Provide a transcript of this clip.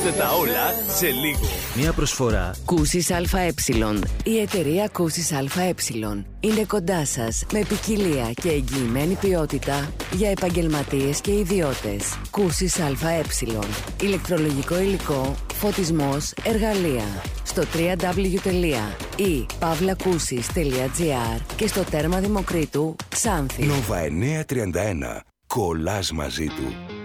Ακούστε τα όλα σε λίγο. Μια προσφορά Κούσης ΑΕ. Η εταιρεία Κούσης ΑΕ είναι κοντά σας με ποικιλία και εγγυημένη ποιότητα για επαγγελματίες και ιδιώτες. Κούσης ΑΕ. Ηλεκτρολογικό υλικό, φωτισμός, εργαλεία. Στο www.pavlakusis.gr και στο τέρμα Δημοκρίτου Ξάνθη. Νόβα 931. Κολλάς μαζί του.